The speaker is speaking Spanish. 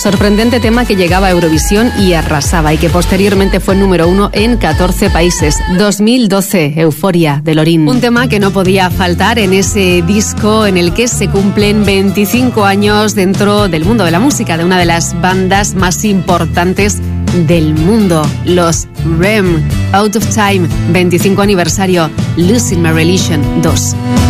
Sorprendente tema que llegaba a Eurovisión y arrasaba y que posteriormente fue número 1 en 14 países. 2012, Euforia, de Lorin. Un tema que no podía faltar en ese disco en el que se cumplen 25 años dentro del mundo de la música, de una de las bandas más importantes del mundo, los REM. Out of Time, 25 aniversario, Losing My Religion 2.